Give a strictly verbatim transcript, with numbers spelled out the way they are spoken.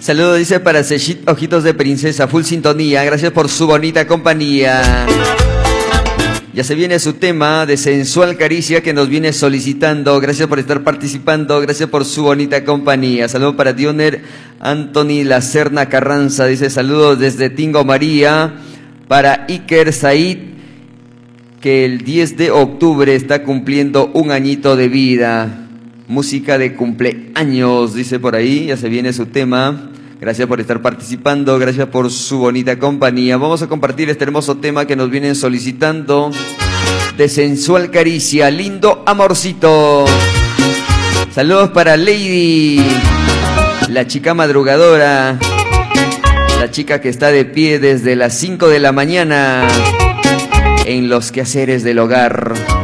Saludos, dice, para Sechit Ojitos de Princesa, full sintonía. Gracias por su bonita compañía. Ya se viene su tema de sensual caricia que nos viene solicitando. Gracias por estar participando. Gracias por su bonita compañía. Saludos para Dioner Anthony Lacerna Carranza. Dice, saludos desde Tingo María. Para Iker Said, que el diez de octubre está cumpliendo un añito de vida. Música de cumpleaños, dice por ahí. Ya se viene su tema. Gracias por estar participando, gracias por su bonita compañía. Vamos a compartir este hermoso tema que nos vienen solicitando, de sensual caricia, lindo amorcito. Saludos para Lady, la chica madrugadora, la chica que está de pie desde las cinco de la mañana en los quehaceres del hogar.